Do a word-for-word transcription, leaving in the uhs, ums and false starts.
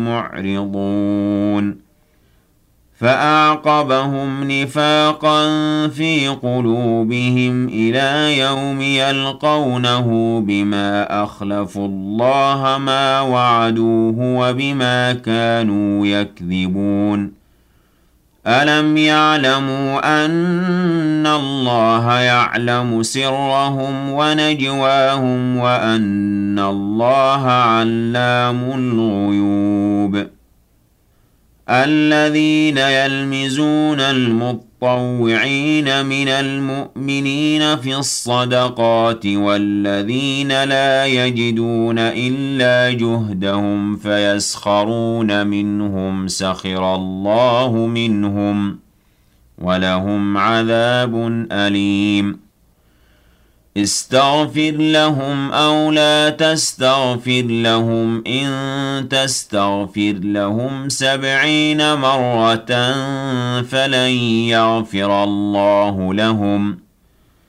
معرضون فأعقبهم نفاقا في قلوبهم إلى يوم يلقونه بما أخلفوا الله ما وعدوه وبما كانوا يكذبون ألم يعلموا أن الله يعلم سرهم ونجواهم وأن الله علام الغيوب الذين يلمزون المطوعين من المؤمنين في الصدقات والذين لا يجدون إلا جهدهم فيسخرون منهم سخر الله منهم ولهم عذاب أليم استغفر لهم أو لا تستغفر لهم إن تستغفر لهم سبعين مرة فلن يغفر الله لهم